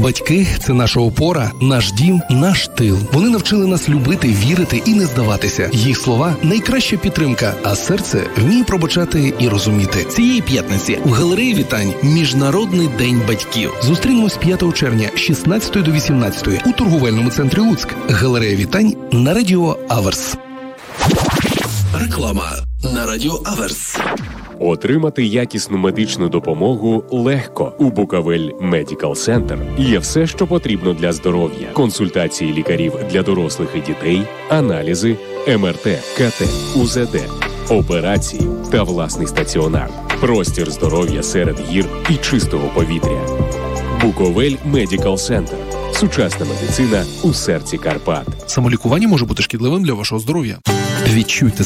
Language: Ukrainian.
Батьки – це наша опора, наш дім, наш тил. Вони навчили нас любити, вірити і не здаватися. Їх слова – найкраща підтримка, а серце вміє пробачати і розуміти. Цієї п'ятниці у галереї Вітань Міжнародний день батьків. Зустрінемось 5 червня з 16 до 18 у торговельному центрі Луцьк. Галерея Вітань на Радіо Аверс. Реклама на Радіо Аверс. Отримати якісну медичну допомогу легко. У Буковель Медикал Центр є все, що потрібно для здоров'я. Консультації лікарів для дорослих і дітей, аналізи, МРТ, КТ, УЗД, операції та власний стаціонар. Простір здоров'я серед гір і чистого повітря. Буковель Медикал Центр. Сучасна медицина у серці Карпат. Самолікування може бути шкідливим для вашого здоров'я. Відчуйте